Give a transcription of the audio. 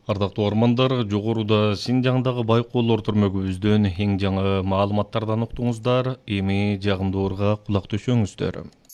Ардактуу угармандар, жогоруда Синжаңдагы байкоолор түрмөгүбүздөн эң жаңы маалыматтардан уктуңуздар. Эми жагымдуу урга кулак төшөңүздөр.